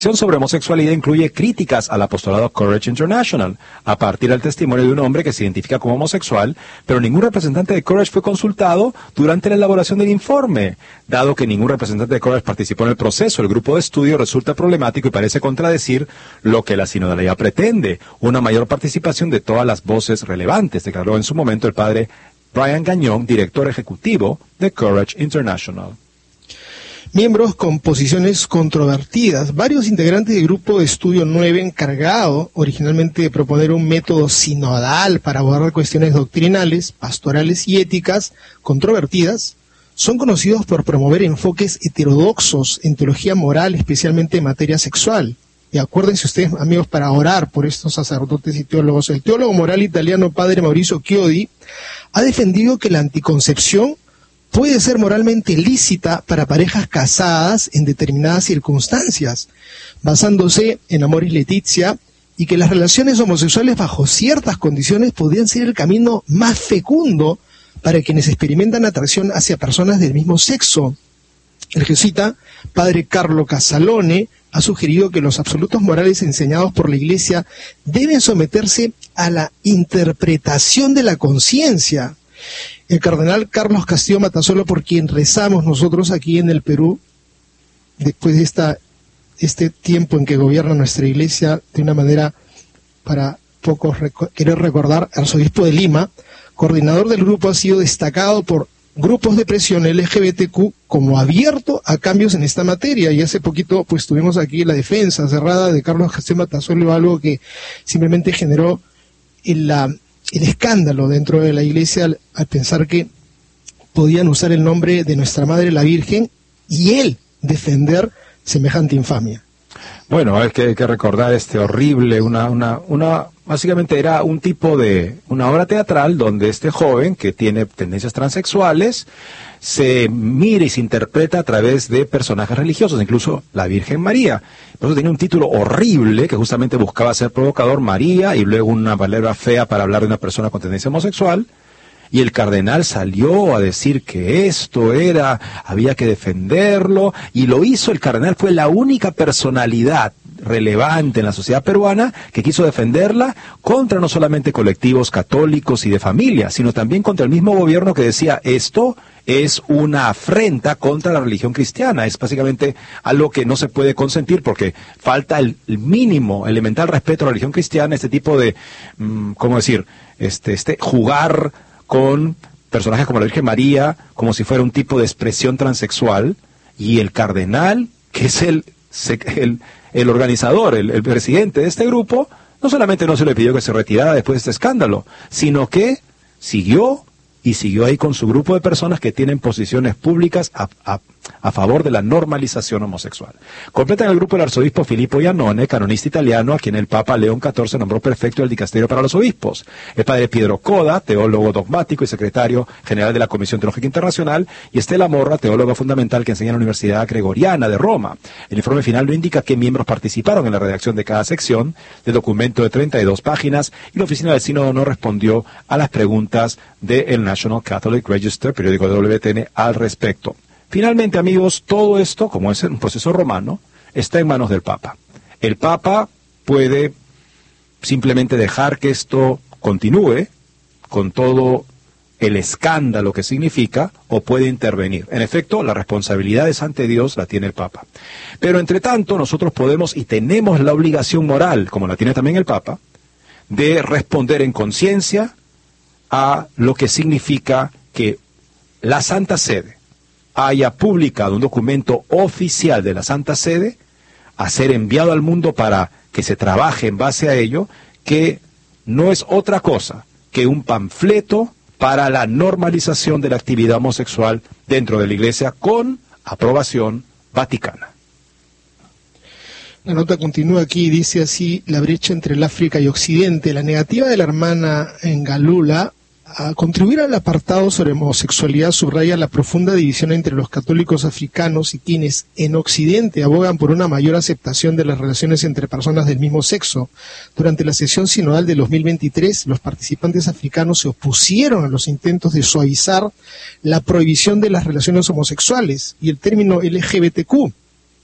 sobre homosexualidad incluye críticas al apostolado Courage International, a partir del testimonio de un hombre que se identifica como homosexual, pero ningún representante de Courage fue consultado durante la elaboración del informe. Dado que ningún representante de Courage participó en el proceso, el grupo de estudio resulta problemático y parece contradecir lo que la sinodalidad pretende, una mayor participación de todas las voces relevantes, declaró en su momento el padre Brian Gagnon, director ejecutivo de Courage International. Miembros con posiciones controvertidas. Varios integrantes del grupo de estudio 9, encargado originalmente de proponer un método sinodal para abordar cuestiones doctrinales, pastorales y éticas controvertidas, son conocidos por promover enfoques heterodoxos en teología moral, especialmente en materia sexual. Y acuérdense ustedes, amigos, para orar por estos sacerdotes y teólogos. El teólogo moral italiano padre Maurizio Chiodi ha defendido que la anticoncepción puede ser moralmente lícita para parejas casadas en determinadas circunstancias, basándose en Amoris Laetitia, y que las relaciones homosexuales bajo ciertas condiciones podrían ser el camino más fecundo para quienes experimentan atracción hacia personas del mismo sexo. El jesuita padre Carlo Casalone ha sugerido que los absolutos morales enseñados por la Iglesia deben someterse a la interpretación de la conciencia. El cardenal Carlos Castillo Matasola, por quien rezamos nosotros aquí en el Perú, después de este tiempo en que gobierna nuestra Iglesia de una manera para pocos querer recordar, arzobispo de Lima, coordinador del grupo, ha sido destacado por grupos de presión LGBTQ como abierto a cambios en esta materia. Y hace poquito pues tuvimos aquí la defensa cerrada de Carlos Castillo Matasola, algo que simplemente generó el escándalo dentro de la Iglesia al pensar que podían usar el nombre de nuestra Madre la Virgen y él defender semejante infamia. Bueno, hay que recordar horrible, básicamente era un tipo de una obra teatral donde este joven que tiene tendencias transexuales se mira y se interpreta a través de personajes religiosos, incluso la Virgen María. Por eso tenía un título horrible que justamente buscaba ser provocador, María, y luego una palabra fea para hablar de una persona con tendencia homosexual. Y el cardenal salió a decir que había que defenderlo, y lo hizo. El cardenal fue la única personalidad relevante en la sociedad peruana que quiso defenderla contra no solamente colectivos católicos y de familia, sino también contra el mismo gobierno que decía esto es una afrenta contra la religión cristiana, es básicamente algo que no se puede consentir porque falta el mínimo, elemental respeto a la religión cristiana, este tipo de, jugar con personajes como la Virgen María, como si fuera un tipo de expresión transexual, y el cardenal, que es el organizador, el presidente de este grupo, no solamente no se le pidió que se retirara después de este escándalo, sino que siguió ahí con su grupo de personas que tienen posiciones públicas a favor de la normalización homosexual. Completan el grupo el arzobispo Filippo Iannone, canonista italiano, a quien el Papa León XIV nombró prefecto del dicasterio para los obispos. El padre Pietro Coda, teólogo dogmático y secretario general de la Comisión Teológica Internacional, y Estela Morra, teóloga fundamental que enseña en la Universidad Gregoriana de Roma. El informe final no indica qué miembros participaron en la redacción de cada sección del documento de 32 páginas, y la oficina del sínodo no respondió a las preguntas del National Catholic Register, periódico de WTN, al respecto. Finalmente, amigos, todo esto, como es un proceso romano, está en manos del Papa. El Papa puede simplemente dejar que esto continúe con todo el escándalo que significa, o puede intervenir. En efecto, la responsabilidad es ante Dios, la tiene el Papa. Pero entre tanto, nosotros podemos y tenemos la obligación moral, como la tiene también el Papa, de responder en conciencia a lo que significa que la Santa Sede haya publicado un documento oficial de la Santa Sede, a ser enviado al mundo para que se trabaje en base a ello, que no es otra cosa que un panfleto para la normalización de la actividad homosexual dentro de la Iglesia con aprobación vaticana. La nota continúa aquí y dice así: la brecha entre el África y Occidente. La negativa de la hermana Ngalula a contribuir al apartado sobre homosexualidad subraya la profunda división entre los católicos africanos y quienes en Occidente abogan por una mayor aceptación de las relaciones entre personas del mismo sexo. Durante la sesión sinodal de 2023, los participantes africanos se opusieron a los intentos de suavizar la prohibición de las relaciones homosexuales y el término LGBTQ.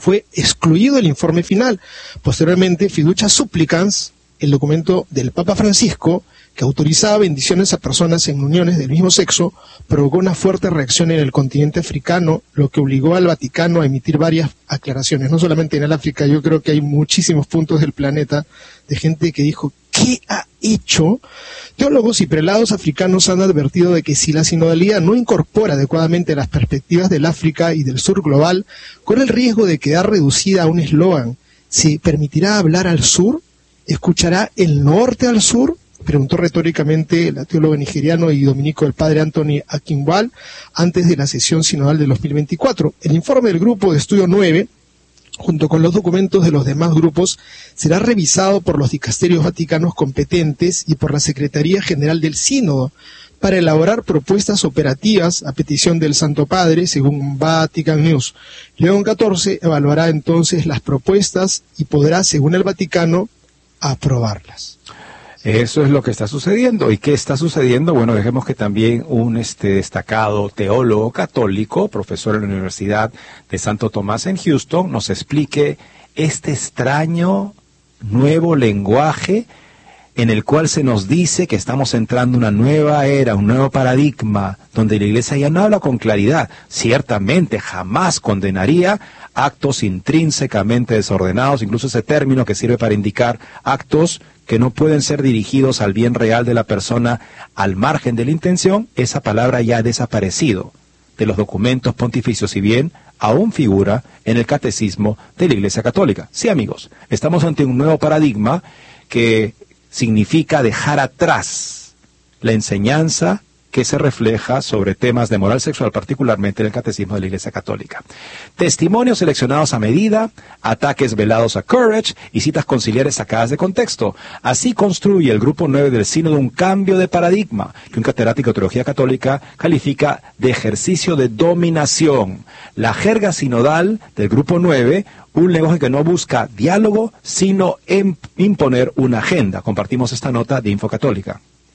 fue excluido del informe final. Posteriormente, Fiducia Supplicans, el documento del Papa Francisco, que autorizaba bendiciones a personas en uniones del mismo sexo, provocó una fuerte reacción en el continente africano, lo que obligó al Vaticano a emitir varias aclaraciones, no solamente en el África. Yo creo que hay muchísimos puntos del planeta de gente que dijo, ¿qué ha hecho? Teólogos y prelados africanos han advertido de que si la sinodalidad no incorpora adecuadamente las perspectivas del África y del sur global, corre el riesgo de quedar reducida a un eslogan. ¿Se permitirá hablar al sur? ¿Escuchará el norte al sur?, preguntó retóricamente la teóloga nigeriano y dominico del padre Anthony Akinwal antes de la sesión sinodal de 2024. El informe del Grupo de Estudio 9, junto con los documentos de los demás grupos, será revisado por los dicasterios vaticanos competentes y por la Secretaría General del Sínodo para elaborar propuestas operativas a petición del Santo Padre, según Vatican News. León XIV evaluará entonces las propuestas y podrá, según el Vaticano, aprobarlas. Eso es lo que está sucediendo. ¿Y qué está sucediendo? Bueno, dejemos que también un destacado teólogo católico, profesor en la Universidad de Santo Tomás en Houston, nos explique este extraño nuevo lenguaje en el cual se nos dice que estamos entrando en una nueva era, un nuevo paradigma, donde la Iglesia ya no habla con claridad. Ciertamente jamás condenaría actos intrínsecamente desordenados, incluso ese término que sirve para indicar actos que no pueden ser dirigidos al bien real de la persona al margen de la intención. Esa palabra ya ha desaparecido de los documentos pontificios, si bien aún figura en el catecismo de la Iglesia Católica. Sí, amigos, estamos ante un nuevo paradigma que significa dejar atrás la enseñanza que se refleja sobre temas de moral sexual, particularmente en el Catecismo de la Iglesia Católica. Testimonios seleccionados a medida, ataques velados a Courage y citas conciliares sacadas de contexto. Así construye el Grupo 9 del Sínodo un cambio de paradigma que un catedrático de teología católica califica de ejercicio de dominación. La jerga sinodal del Grupo 9, un lenguaje que no busca diálogo, sino imponer una agenda. Compartimos esta nota de Info Católica.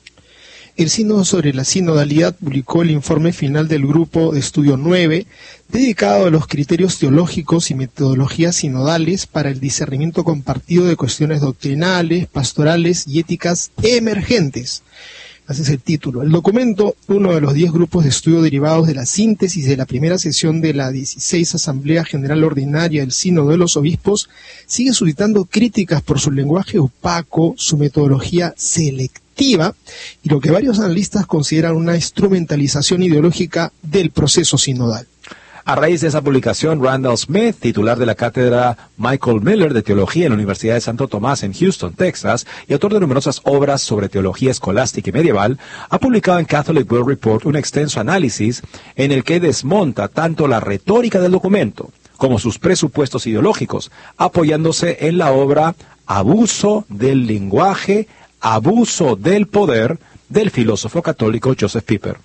El Sínodo sobre la Sinodalidad publicó el informe final del Grupo de Estudio 9, dedicado a los criterios teológicos y metodologías sinodales para el discernimiento compartido de cuestiones doctrinales, pastorales y éticas emergentes. Ese es el título. El documento, uno de los 10 grupos de estudio derivados de la síntesis de la primera sesión de la 16 Asamblea General Ordinaria del Sínodo de los Obispos, sigue suscitando críticas por su lenguaje opaco, su metodología selectiva y lo que varios analistas consideran una instrumentalización ideológica del proceso sinodal. A raíz de esa publicación, Randall Smith, titular de la cátedra Michael Miller de Teología en la Universidad de Santo Tomás en Houston, Texas, y autor de numerosas obras sobre teología escolástica y medieval, ha publicado en Catholic World Report un extenso análisis en el que desmonta tanto la retórica del documento como sus presupuestos ideológicos, apoyándose en la obra Abuso del lenguaje, abuso del poder del filósofo católico Joseph Pieper.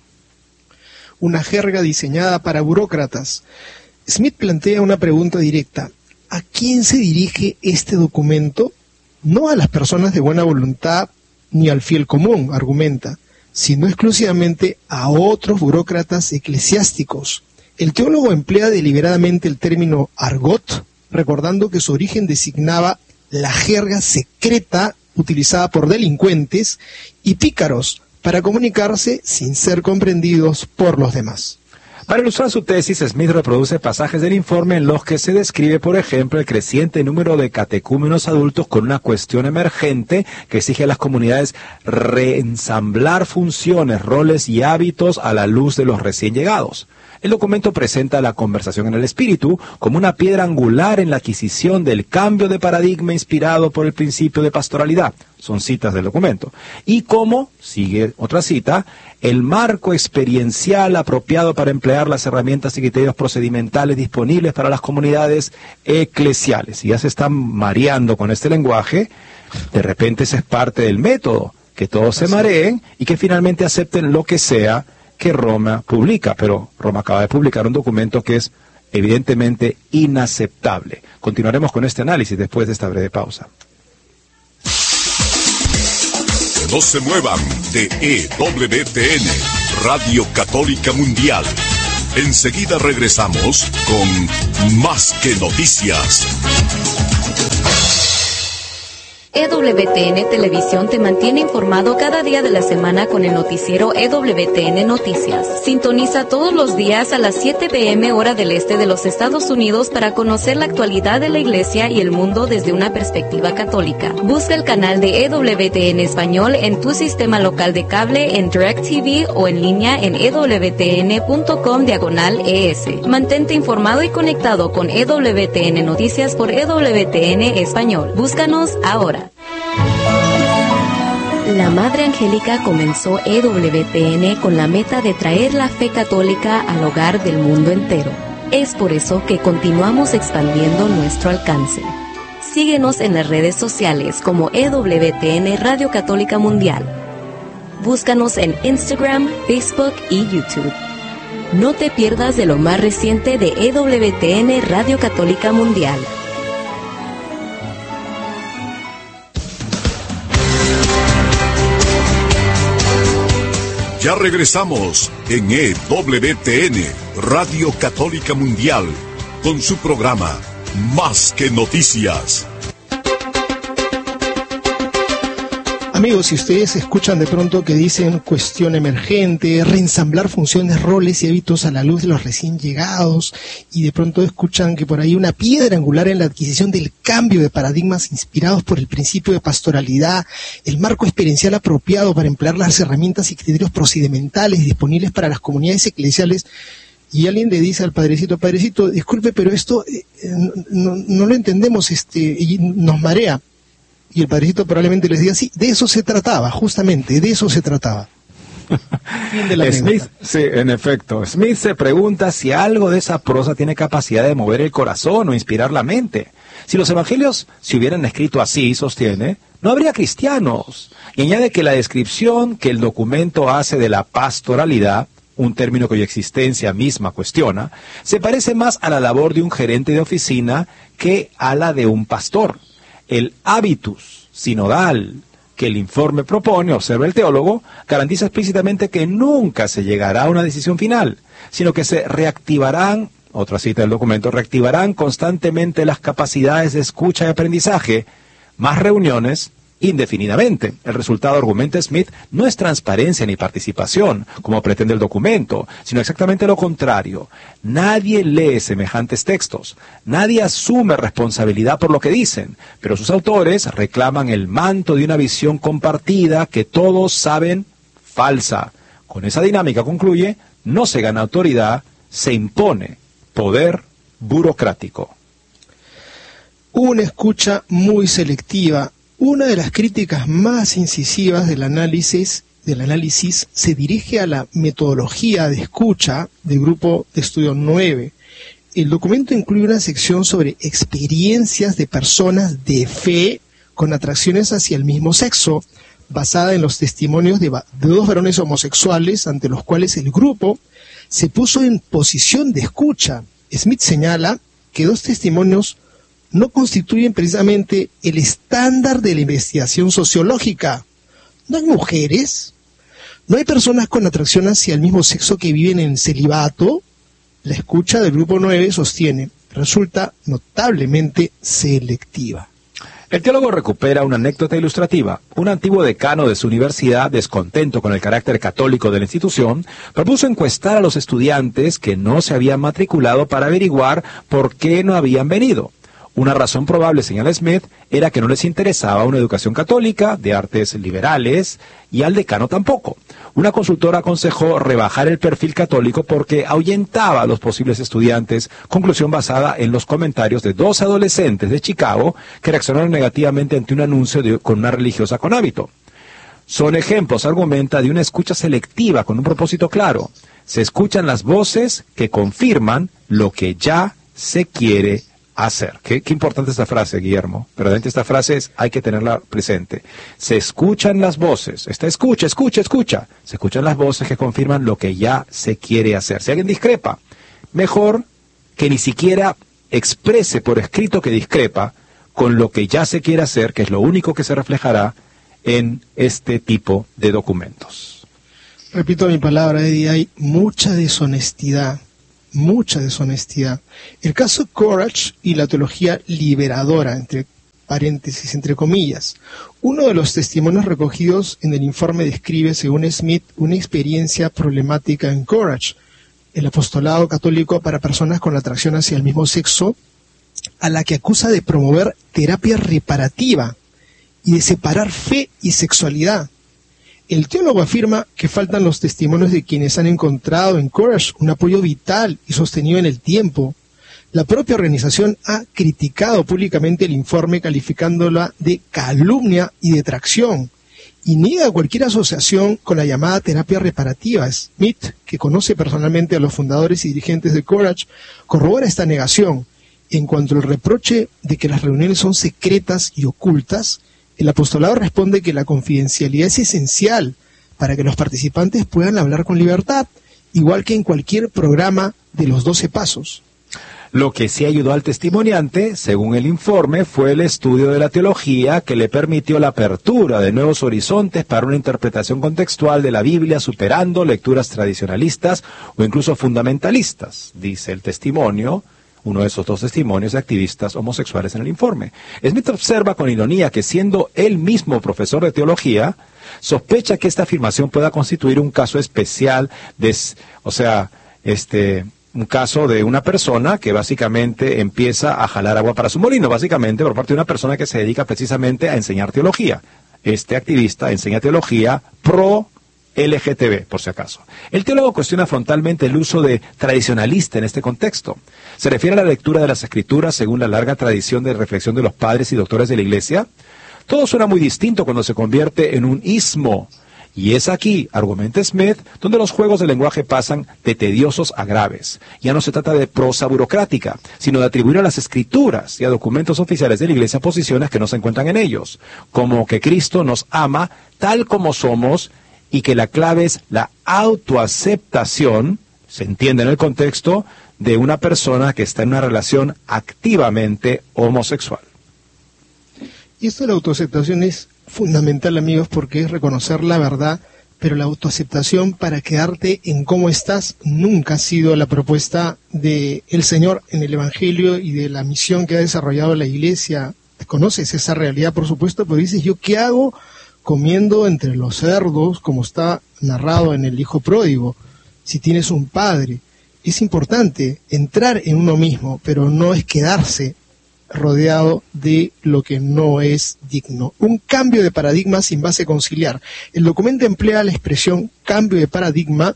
Una jerga diseñada para burócratas. Smith plantea una pregunta directa. ¿A quién se dirige este documento? No a las personas de buena voluntad ni al fiel común, argumenta, sino exclusivamente a otros burócratas eclesiásticos. El teólogo emplea deliberadamente el término argot, recordando que su origen designaba la jerga secreta utilizada por delincuentes y pícaros para comunicarse sin ser comprendidos por los demás. Para ilustrar su tesis, Smith reproduce pasajes del informe en los que se describe, por ejemplo, el creciente número de catecúmenos adultos con una cuestión emergente que exige a las comunidades reensamblar funciones, roles y hábitos a la luz de los recién llegados. El documento presenta la conversación en el espíritu como una piedra angular en la adquisición del cambio de paradigma inspirado por el principio de pastoralidad. Son citas del documento. Y como, sigue otra cita, el marco experiencial apropiado para emplear las herramientas y criterios procedimentales disponibles para las comunidades eclesiales. Y ya se están mareando con este lenguaje. De repente ese es parte del método, que todos se mareen y que finalmente acepten lo que sea que Roma publica, pero Roma acaba de publicar un documento que es evidentemente inaceptable. Continuaremos con este análisis después de esta breve pausa. No se muevan de EWTN, Radio Católica Mundial. Enseguida regresamos con Más que Noticias. EWTN Televisión te mantiene informado cada día de la semana con el noticiero EWTN Noticias. Sintoniza todos los días a las 7 p.m. hora del este de los Estados Unidos para conocer la actualidad de la Iglesia y el mundo desde una perspectiva católica. Busca el canal de EWTN Español en tu sistema local de cable, en DirecTV o en línea en ewtn.com/ES. Mantente informado y conectado con EWTN Noticias por EWTN Español. Búscanos ahora. La Madre Angélica comenzó EWTN con la meta de traer la fe católica al hogar del mundo entero. Es por eso que continuamos expandiendo nuestro alcance. Síguenos en las redes sociales como EWTN Radio Católica Mundial. Búscanos en Instagram, Facebook y YouTube. No te pierdas de lo más reciente de EWTN Radio Católica Mundial. Ya regresamos en EWTN, Radio Católica Mundial, con su programa Más que Noticias. Amigos, si ustedes escuchan de pronto que dicen cuestión emergente, reensamblar funciones, roles y hábitos a la luz de los recién llegados, y de pronto escuchan que por ahí una piedra angular en la adquisición del cambio de paradigmas inspirados por el principio de pastoralidad, el marco experiencial apropiado para emplear las herramientas y criterios procedimentales disponibles para las comunidades eclesiales, y alguien le dice al padrecito, disculpe, pero esto no lo entendemos, y nos marea. Y el padrecito probablemente les diga, sí, de eso se trataba, justamente, de eso se trataba. Fin de la Smith, sí, en efecto. Smith se pregunta si algo de esa prosa tiene capacidad de mover el corazón o inspirar la mente. Si los evangelios se hubieran escrito así, sostiene, no habría cristianos. Y añade que la descripción que el documento hace de la pastoralidad, un término cuya existencia misma cuestiona, se parece más a la labor de un gerente de oficina que a la de un pastor. El hábitus sinodal que el informe propone, observa el teólogo, garantiza explícitamente que nunca se llegará a una decisión final, sino que se reactivarán, otra cita del documento, reactivarán constantemente las capacidades de escucha y aprendizaje, más reuniones, indefinidamente. El resultado, argumenta Smith, no es transparencia ni participación, como pretende el documento, sino exactamente lo contrario. Nadie lee semejantes textos, nadie asume responsabilidad por lo que dicen, pero sus autores reclaman el manto de una visión compartida que todos saben falsa. Con esa dinámica, concluye, no se gana autoridad, se impone poder burocrático. Una escucha muy selectiva. Una de las críticas más incisivas del análisis se dirige a la metodología de escucha del grupo de estudio 9. El documento incluye una sección sobre experiencias de personas de fe con atracciones hacia el mismo sexo, basada en los testimonios de dos varones homosexuales ante los cuales el grupo se puso en posición de escucha. Smith señala que dos testimonios no constituyen precisamente el estándar de la investigación sociológica. No hay mujeres, no hay personas con atracción hacia el mismo sexo que viven en celibato. La escucha del grupo 9, sostiene, resulta notablemente selectiva. El teólogo recupera una anécdota ilustrativa. Un antiguo decano de su universidad, descontento con el carácter católico de la institución, propuso encuestar a los estudiantes que no se habían matriculado para averiguar por qué no habían venido. Una razón probable, señala Smith, era que no les interesaba una educación católica, de artes liberales, y al decano tampoco. Una consultora aconsejó rebajar el perfil católico porque ahuyentaba a los posibles estudiantes, conclusión basada en los comentarios de dos adolescentes de Chicago que reaccionaron negativamente ante un anuncio con una religiosa con hábito. Son ejemplos, argumenta, de una escucha selectiva con un propósito claro. Se escuchan las voces que confirman lo que ya se quiere hacer. Qué importante esta frase, Guillermo. Verdaderamente esta frase hay que tenerla presente. Se escuchan las voces. Escucha. Se escuchan las voces que confirman lo que ya se quiere hacer. Si alguien discrepa, mejor que ni siquiera exprese por escrito que discrepa con lo que ya se quiere hacer, que es lo único que se reflejará en este tipo de documentos. Repito mi palabra, Eddie, hay mucha deshonestidad mucha deshonestidad. El caso Courage y la teología liberadora, entre paréntesis, entre comillas. Uno de los testimonios recogidos en el informe describe, según Smith, una experiencia problemática en Courage, el apostolado católico para personas con atracción hacia el mismo sexo, a la que acusa de promover terapia reparativa y de separar fe y sexualidad. El teólogo afirma que faltan los testimonios de quienes han encontrado en Courage un apoyo vital y sostenido en el tiempo. La propia organización ha criticado públicamente el informe calificándola de calumnia y detracción, y niega cualquier asociación con la llamada terapia reparativa. Smith, que conoce personalmente a los fundadores y dirigentes de Courage, corrobora esta negación. En cuanto al reproche de que las reuniones son secretas y ocultas, el apostolado responde que la confidencialidad es esencial para que los participantes puedan hablar con libertad, igual que en cualquier programa de los 12 pasos. Lo que sí ayudó al testimoniante, según el informe, fue el estudio de la teología que le permitió la apertura de nuevos horizontes para una interpretación contextual de la Biblia, superando lecturas tradicionalistas o incluso fundamentalistas, dice el testimonio, uno de esos dos testimonios de activistas homosexuales en el informe. Smith observa con ironía que, siendo él mismo profesor de teología, sospecha que esta afirmación pueda constituir un caso especial un caso de una persona que básicamente empieza a jalar agua para su molino, básicamente por parte de una persona que se dedica precisamente a enseñar teología. Este activista enseña teología pro LGTB, por si acaso. El teólogo cuestiona frontalmente el uso de tradicionalista en este contexto. Se refiere a la lectura de las Escrituras según la larga tradición de reflexión de los padres y doctores de la Iglesia. Todo suena muy distinto cuando se convierte en un ismo. Y es aquí, argumenta Smith, donde los juegos de lenguaje pasan de tediosos a graves. Ya no se trata de prosa burocrática, sino de atribuir a las Escrituras y a documentos oficiales de la Iglesia posiciones que no se encuentran en ellos, como que Cristo nos ama tal como somos y que la clave es la autoaceptación, se entiende en el contexto, de una persona que está en una relación activamente homosexual. Y esto de la autoaceptación es fundamental, amigos, porque es reconocer la verdad, pero la autoaceptación para quedarte en cómo estás nunca ha sido la propuesta del Señor en el Evangelio y de la misión que ha desarrollado la Iglesia. Conoces esa realidad, por supuesto, pero dices, ¿yo qué hago comiendo entre los cerdos, como está narrado en el Hijo Pródigo? Si tienes un padre, es importante entrar en uno mismo, pero no es quedarse rodeado de lo que no es digno. Un cambio de paradigma sin base conciliar. El documento emplea la expresión cambio de paradigma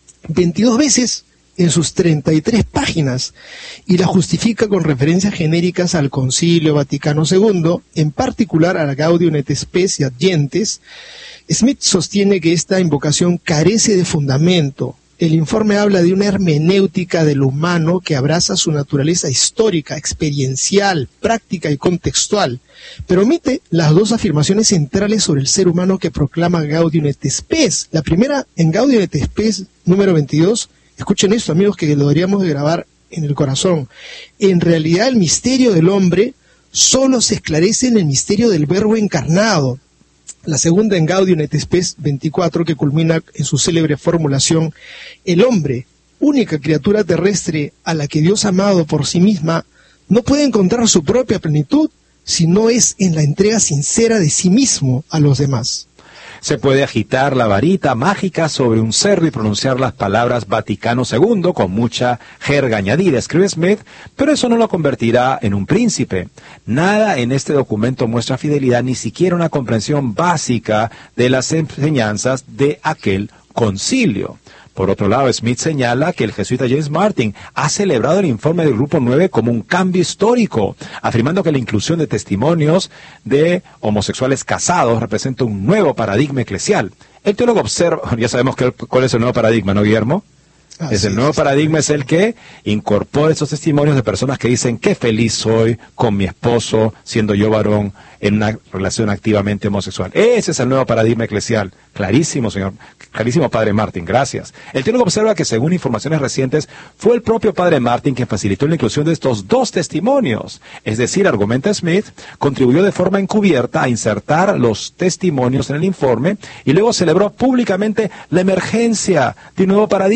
22 veces en sus 33 páginas y la justifica con referencias genéricas al Concilio Vaticano II, en particular a la Gaudium et Spes y Adyentes. Smith sostiene que esta invocación carece de fundamento. El informe habla de una hermenéutica del humano que abraza su naturaleza histórica, experiencial, práctica y contextual, pero omite las dos afirmaciones centrales sobre el ser humano que proclama Gaudium et Spes. La primera, en Gaudium et Spes, número 22, escuchen esto, amigos, que lo deberíamos de grabar en el corazón. En realidad, el misterio del hombre solo se esclarece en el misterio del Verbo encarnado. La segunda, en Gaudium et Spes 24, que culmina en su célebre formulación: el hombre, única criatura terrestre a la que Dios ha amado por sí misma, no puede encontrar su propia plenitud si no es en la entrega sincera de sí mismo a los demás. Se puede agitar la varita mágica sobre un cerdo y pronunciar las palabras Vaticano II con mucha jerga añadida, escribe Smith, pero eso no lo convertirá en un príncipe. Nada en este documento muestra fidelidad, ni siquiera una comprensión básica de las enseñanzas de aquel concilio. Por otro lado, Smith señala que el jesuita James Martin ha celebrado el informe del Grupo 9 como un cambio histórico, afirmando que la inclusión de testimonios de homosexuales casados representa un nuevo paradigma eclesial. El teólogo observa, ya sabemos cuál es el nuevo paradigma, ¿no, Guillermo? El nuevo paradigma es el que incorpora esos testimonios de personas que dicen qué feliz soy con mi esposo, siendo yo varón, en una relación activamente homosexual. Ese es el nuevo paradigma eclesial. Clarísimo, clarísimo, padre Martin, gracias. El teólogo observa que, según informaciones recientes, fue el propio padre Martin quien facilitó la inclusión de estos dos testimonios. Es decir, argumenta Smith, contribuyó de forma encubierta a insertar los testimonios en el informe y luego celebró públicamente la emergencia de un nuevo paradigma.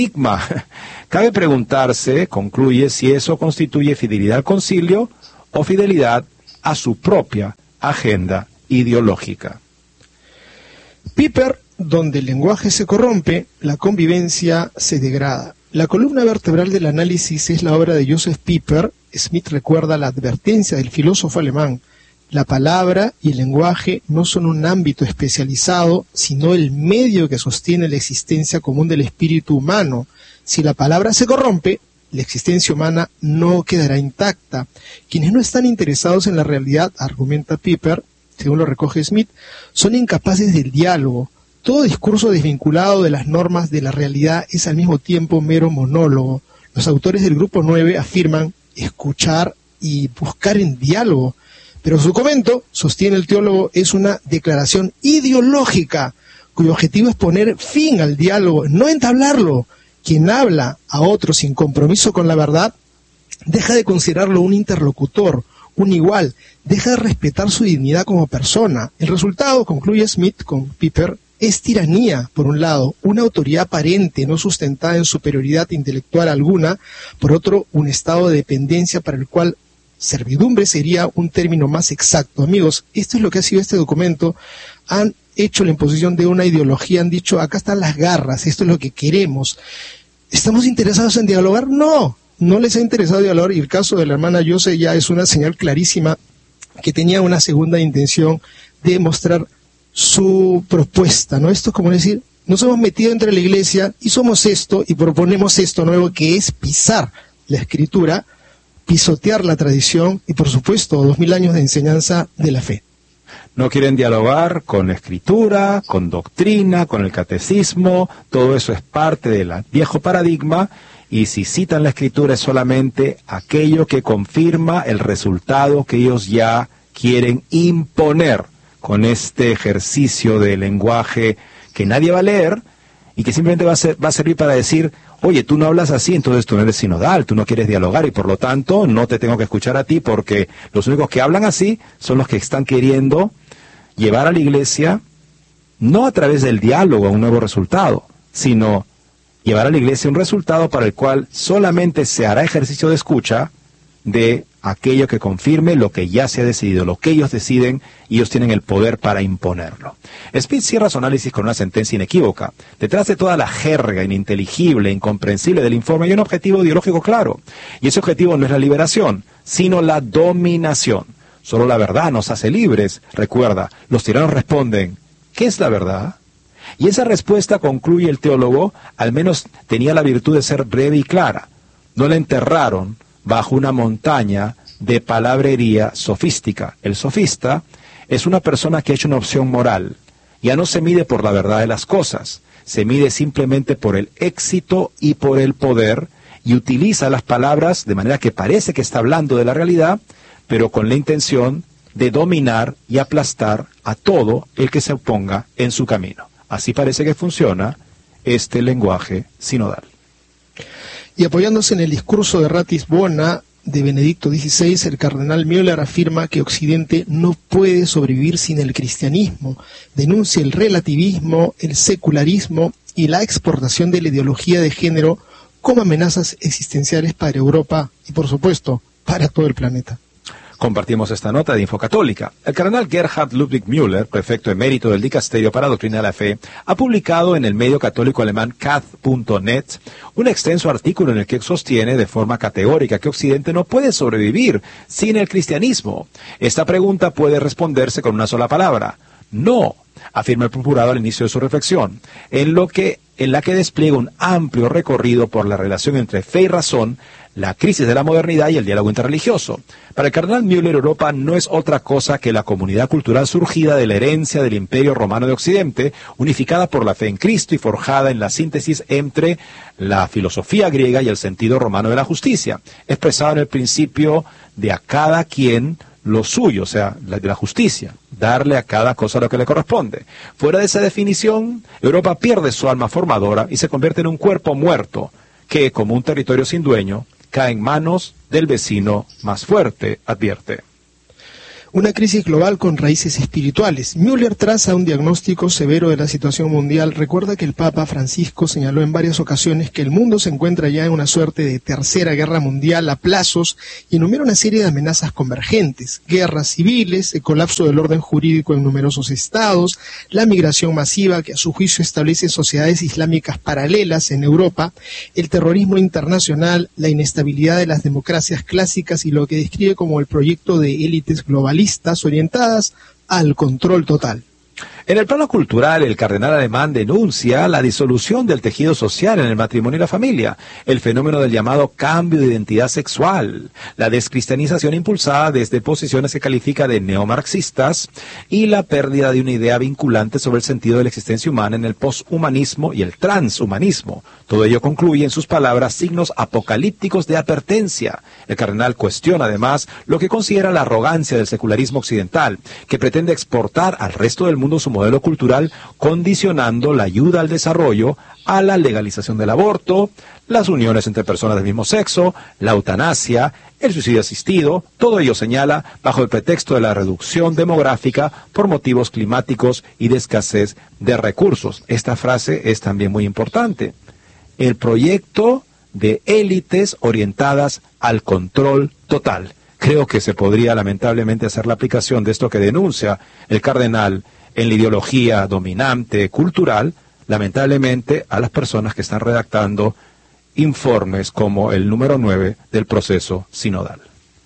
Cabe preguntarse, concluye, si eso constituye fidelidad al concilio o fidelidad a su propia agenda ideológica. Piper, donde el lenguaje se corrompe, la convivencia se degrada. La columna vertebral del análisis es la obra de Joseph Piper. Smith recuerda la advertencia del filósofo alemán: la palabra y el lenguaje no son un ámbito especializado, sino el medio que sostiene la existencia común del espíritu humano. Si la palabra se corrompe, la existencia humana no quedará intacta. Quienes no están interesados en la realidad, argumenta Piper, según lo recoge Smith, son incapaces del diálogo. Todo discurso desvinculado de las normas de la realidad es al mismo tiempo mero monólogo. Los autores del Grupo 9 afirman escuchar y buscar en diálogo, pero su comento, sostiene el teólogo, es una declaración ideológica cuyo objetivo es poner fin al diálogo, no entablarlo. Quien habla a otro sin compromiso con la verdad deja de considerarlo un interlocutor, un igual, deja de respetar su dignidad como persona. El resultado, concluye Smith con Piper, es tiranía, por un lado, una autoridad aparente, no sustentada en superioridad intelectual alguna, por otro, un estado de dependencia para el cual servidumbre sería un término más exacto. Amigos, esto es lo que ha sido este documento. Han hecho la imposición de una ideología, han dicho, acá están las garras, esto es lo que queremos. ¿Estamos interesados en dialogar? No les ha interesado dialogar, y el caso de la hermana Yose ya es una señal clarísima que tenía una segunda intención de mostrar su propuesta, ¿no? Esto es como decir, nos hemos metido entre la iglesia y somos esto y proponemos esto nuevo, que es pisar la escritura, pisotear la tradición y, por supuesto, 2000 años de enseñanza de la fe. No quieren dialogar con la escritura, con doctrina, con el catecismo, todo eso es parte del viejo paradigma, y si citan la escritura es solamente aquello que confirma el resultado que ellos ya quieren imponer con este ejercicio de lenguaje que nadie va a leer y que simplemente va a servir para decir, oye, tú no hablas así, entonces tú no eres sinodal, tú no quieres dialogar y por lo tanto no te tengo que escuchar a ti, porque los únicos que hablan así son los que están queriendo llevar a la iglesia, no a través del diálogo a un nuevo resultado, sino llevar a la iglesia un resultado para el cual solamente se hará ejercicio de escucha de aquello que confirme lo que ya se ha decidido, lo que ellos deciden, y ellos tienen el poder para imponerlo. Smith cierra su análisis con una sentencia inequívoca. Detrás de toda la jerga ininteligible, incomprensible del informe hay un objetivo ideológico claro, y ese objetivo no es la liberación, sino la dominación. Solo la verdad nos hace libres. Recuerda, los tiranos responden, ¿qué es la verdad? Y esa respuesta, concluye el teólogo, al menos tenía la virtud de ser breve y clara. No la enterraron bajo una montaña de palabrería sofística. El sofista es una persona que ha hecho una opción moral. Ya no se mide por la verdad de las cosas, se mide simplemente por el éxito y por el poder, y utiliza las palabras de manera que parece que está hablando de la realidad, pero con la intención de dominar y aplastar a todo el que se oponga en su camino. Así parece que funciona este lenguaje sinodal. Y apoyándose en el discurso de Ratisbona de Benedicto XVI, el cardenal Müller afirma que Occidente no puede sobrevivir sin el cristianismo. Denuncia el relativismo, el secularismo y la exportación de la ideología de género como amenazas existenciales para Europa y, por supuesto, para todo el planeta. Compartimos esta nota de Infocatólica. El cardenal Gerhard Ludwig Müller, prefecto emérito del Dicasterio para Doctrina de la Fe, ha publicado en el medio católico alemán kath.net un extenso artículo en el que sostiene de forma categórica que Occidente no puede sobrevivir sin el cristianismo. Esta pregunta puede responderse con una sola palabra: no, afirma el procurado al inicio de su reflexión, en la que despliega un amplio recorrido por la relación entre fe y razón, la crisis de la modernidad y el diálogo interreligioso. Para el cardenal Müller, Europa no es otra cosa que la comunidad cultural surgida de la herencia del Imperio Romano de Occidente, unificada por la fe en Cristo y forjada en la síntesis entre la filosofía griega y el sentido romano de la justicia, expresado en el principio de a cada quien lo suyo, o sea, de la justicia, darle a cada cosa lo que le corresponde. Fuera de esa definición, Europa pierde su alma formadora y se convierte en un cuerpo muerto que, como un territorio sin dueño, cae en manos del vecino más fuerte, advierte. una crisis global con raíces espirituales. Müller traza un diagnóstico severo de la situación mundial. Recuerda que el Papa Francisco señaló en varias ocasiones que el mundo se encuentra ya en una suerte de tercera guerra mundial a plazos y enumera una serie de amenazas convergentes: guerras civiles, el colapso del orden jurídico en numerosos estados, la migración masiva que a su juicio establece sociedades islámicas paralelas en Europa, el terrorismo internacional, la inestabilidad de las democracias clásicas y lo que describe como el proyecto de élites globalistas orientadas al control total. En el plano cultural, el cardenal alemán denuncia la disolución del tejido social en el matrimonio y la familia, el fenómeno del llamado cambio de identidad sexual, la descristianización impulsada desde posiciones que califica de neomarxistas y la pérdida de una idea vinculante sobre el sentido de la existencia humana en el poshumanismo y el transhumanismo. Todo ello concluye, en sus palabras, signos apocalípticos de advertencia. El cardenal cuestiona además lo que considera la arrogancia del secularismo occidental, que pretende exportar al resto del mundo su modelo cultural, condicionando la ayuda al desarrollo a la legalización del aborto, las uniones entre personas del mismo sexo, la eutanasia, el suicidio asistido. Todo ello señala bajo el pretexto de la reducción demográfica por motivos climáticos y de escasez de recursos. Esta frase es también muy importante. El proyecto de élites orientadas al control total. Creo que se podría lamentablemente hacer la aplicación de esto que denuncia el cardenal en la ideología dominante cultural, lamentablemente, a las personas que están redactando informes como el número 9 del proceso sinodal.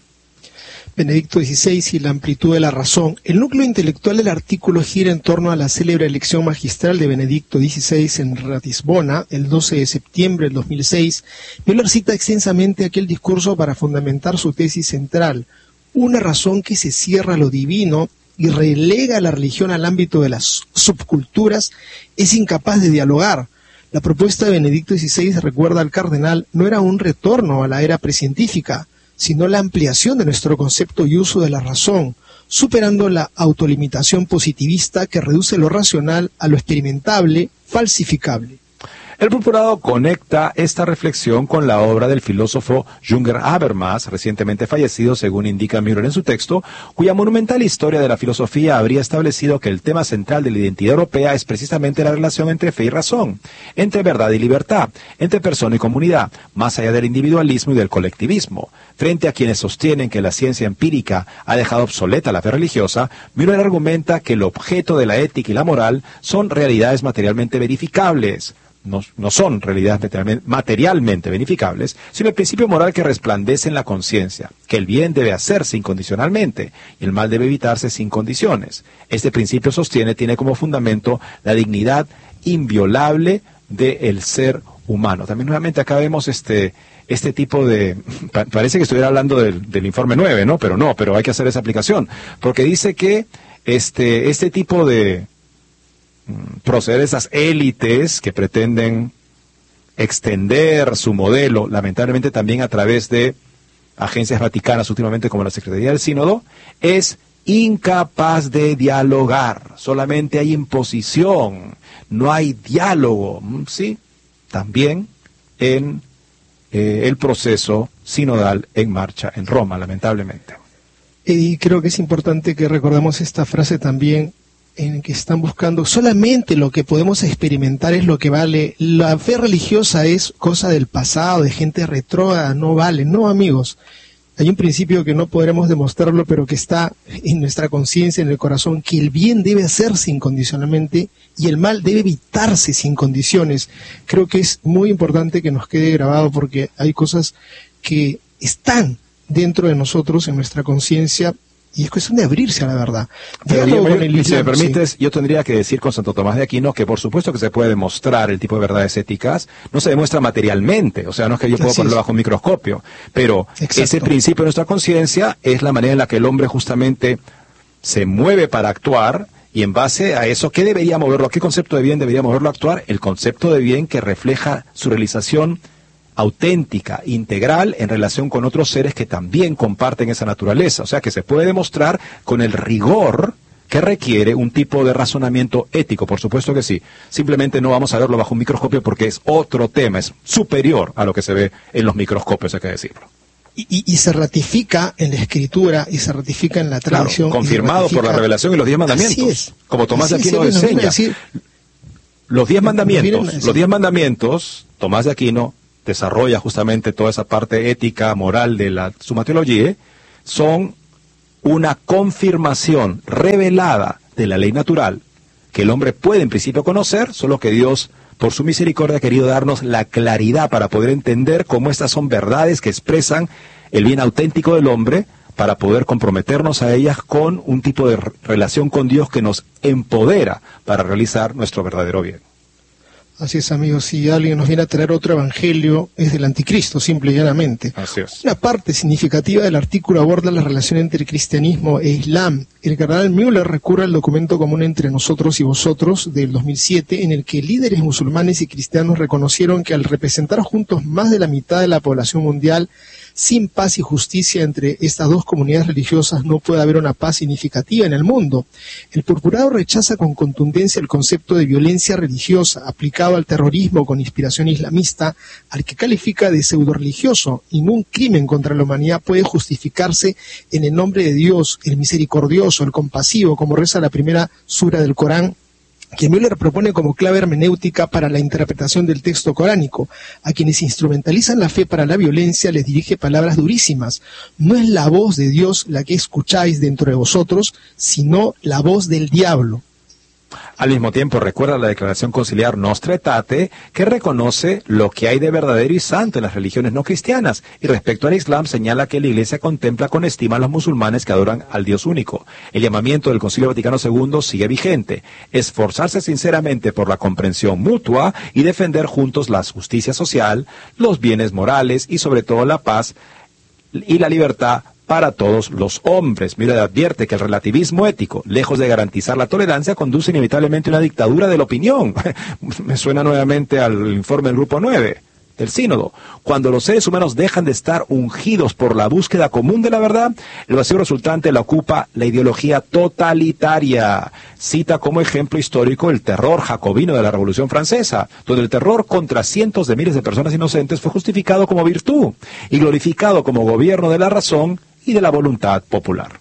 Benedicto XVI y la amplitud de la razón. El núcleo intelectual del artículo gira en torno a la célebre elección magistral de Benedicto XVI en Ratisbona, el 12 de septiembre del 2006. Müller cita extensamente aquel discurso para fundamentar su tesis central: una razón que se cierra a lo divino y relega a la religión al ámbito de las subculturas es incapaz de dialogar. La propuesta de Benedicto XVI, recuerda al cardenal, no era un retorno a la era precientífica, sino la ampliación de nuestro concepto y uso de la razón, superando la autolimitación positivista que reduce lo racional a lo experimentable, falsificable. El purpurado conecta esta reflexión con la obra del filósofo Jürgen Habermas, recientemente fallecido, según indica Müller en su texto, cuya monumental historia de la filosofía habría establecido que el tema central de la identidad europea es precisamente la relación entre fe y razón, entre verdad y libertad, entre persona y comunidad, más allá del individualismo y del colectivismo. Frente a quienes sostienen que la ciencia empírica ha dejado obsoleta la fe religiosa, Müller argumenta que el objeto de la ética y la moral son realidades materialmente verificables. No son realidades materialmente verificables, sino el principio moral que resplandece en la conciencia, que el bien debe hacerse incondicionalmente y el mal debe evitarse sin condiciones. Este principio tiene como fundamento la dignidad inviolable del ser humano. También nuevamente acá vemos este tipo de... Parece que estuviera hablando del informe 9, ¿no? Pero hay que hacer esa aplicación, porque dice que este tipo de proceder esas élites que pretenden extender su modelo, lamentablemente también a través de agencias vaticanas últimamente como la Secretaría del Sínodo, es incapaz de dialogar. Solamente hay imposición, no hay diálogo. Sí, también en el proceso sinodal en marcha en Roma, lamentablemente. Y creo que es importante que recordemos esta frase también, en que están buscando solamente lo que podemos experimentar es lo que vale. La fe religiosa es cosa del pasado, de gente retrógrada, no vale. No, amigos, hay un principio que no podremos demostrarlo, pero que está en nuestra conciencia, en el corazón, que el bien debe hacerse incondicionalmente y el mal debe evitarse sin condiciones. Creo que es muy importante que nos quede grabado, porque hay cosas que están dentro de nosotros, en nuestra conciencia, y es cuestión de abrirse a la verdad. Si me permites, sí. Yo tendría que decir con Santo Tomás de Aquino que por supuesto que se puede demostrar el tipo de verdades éticas, no se demuestra materialmente, o sea, no es que yo puedo ponerlo bajo un microscopio, pero ese principio de nuestra conciencia es la manera en la que el hombre justamente se mueve para actuar, y en base a eso, ¿qué debería moverlo? ¿Qué concepto de bien debería moverlo a actuar? El concepto de bien que refleja su realización auténtica, integral, en relación con otros seres que también comparten esa naturaleza. O sea, que se puede demostrar con el rigor que requiere un tipo de razonamiento ético, por supuesto que sí. Simplemente no vamos a verlo bajo un microscopio porque es otro tema, es superior a lo que se ve en los microscopios, hay que decirlo. Y se ratifica en la Escritura y se ratifica en la tradición. Claro, confirmado por la revelación y los 10 mandamientos. Así es. Como Tomás de Aquino enseña. Los 10 mandamientos, Tomás de Aquino desarrolla justamente toda esa parte ética, moral de la Summa Theologiae, son una confirmación revelada de la ley natural, que el hombre puede en principio conocer, solo que Dios, por su misericordia, ha querido darnos la claridad para poder entender cómo estas son verdades que expresan el bien auténtico del hombre, para poder comprometernos a ellas con un tipo de relación con Dios que nos empodera para realizar nuestro verdadero bien. Así es, amigos, si alguien nos viene a traer otro evangelio, es del anticristo, simple y llanamente. Así es. Una parte significativa del artículo aborda la relación entre cristianismo e islam. El cardenal Müller recurre al documento común entre nosotros y vosotros del 2007, en el que líderes musulmanes y cristianos reconocieron que al representar juntos más de la mitad de la población mundial, sin paz y justicia entre estas dos comunidades religiosas no puede haber una paz significativa en el mundo. El purpurado rechaza con contundencia el concepto de violencia religiosa aplicado al terrorismo con inspiración islamista, al que califica de pseudo-religioso. Ningún crimen contra la humanidad puede justificarse en el nombre de Dios, el misericordioso, el compasivo, como reza la primera sura del Corán, que Müller propone como clave hermenéutica para la interpretación del texto coránico. A quienes instrumentalizan la fe para la violencia les dirige palabras durísimas. No es la voz de Dios la que escucháis dentro de vosotros, sino la voz del diablo. Al mismo tiempo, recuerda la declaración conciliar Nostra Aetate, que reconoce lo que hay de verdadero y santo en las religiones no cristianas, y respecto al Islam señala que la Iglesia contempla con estima a los musulmanes que adoran al Dios único. El llamamiento del Concilio Vaticano II sigue vigente: esforzarse sinceramente por la comprensión mutua y defender juntos la justicia social, los bienes morales y sobre todo la paz y la libertad para todos los hombres. Müller advierte que el relativismo ético, lejos de garantizar la tolerancia, conduce inevitablemente a una dictadura de la opinión. Me suena nuevamente al informe del Grupo 9 del Sínodo. Cuando los seres humanos dejan de estar ungidos por la búsqueda común de la verdad, el vacío resultante la ocupa la ideología totalitaria. Cita como ejemplo histórico el terror jacobino de la Revolución Francesa, donde el terror contra cientos de miles de personas inocentes fue justificado como virtud y glorificado como gobierno de la razón y de la voluntad popular.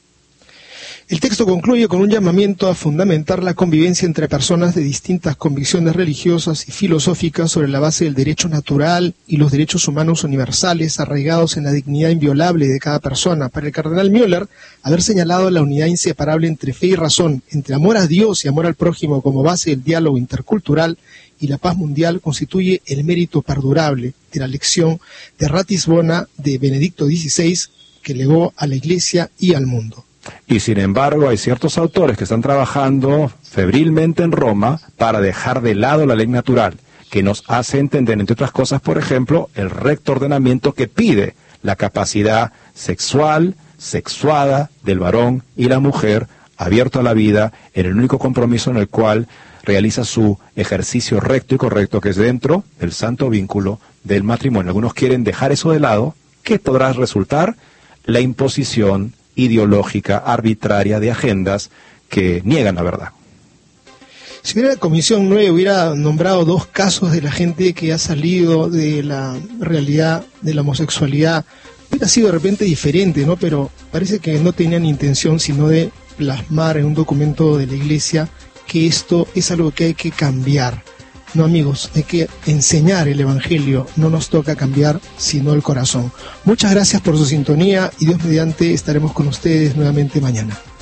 El texto concluye con un llamamiento a fundamentar la convivencia entre personas de distintas convicciones religiosas y filosóficas sobre la base del derecho natural y los derechos humanos universales arraigados en la dignidad inviolable de cada persona. Para el cardenal Müller, haber señalado la unidad inseparable entre fe y razón, entre amor a Dios y amor al prójimo como base del diálogo intercultural y la paz mundial, constituye el mérito perdurable de la lección de Ratisbona de Benedicto XVI, que legó a la Iglesia y al mundo. Y sin embargo hay ciertos autores que están trabajando febrilmente en Roma para dejar de lado la ley natural, que nos hace entender, entre otras cosas, por ejemplo, el recto ordenamiento que pide la capacidad sexual, sexuada del varón y la mujer, abierto a la vida, en el único compromiso en el cual realiza su ejercicio recto y correcto, que es dentro del santo vínculo del matrimonio. Algunos quieren dejar eso de lado. ¿Qué podrá resultar? La imposición ideológica, arbitraria de agendas que niegan la verdad. Si hubiera la Comisión 9 hubiera nombrado 2 casos de la gente que ha salido de la realidad de la homosexualidad, hubiera sido de repente diferente, ¿no? Pero parece que no tenían intención sino de plasmar en un documento de la Iglesia que esto es algo que hay que cambiar. No, amigos, hay que enseñar el Evangelio, no nos toca cambiar sino el corazón. Muchas gracias por su sintonía y Dios mediante estaremos con ustedes nuevamente mañana.